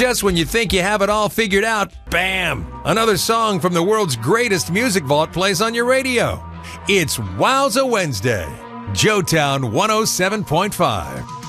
Just when you think you have it all figured out, bam! Another song from the world's greatest music vault plays on your radio. It's Wowza Wednesday, Joetown 107.5.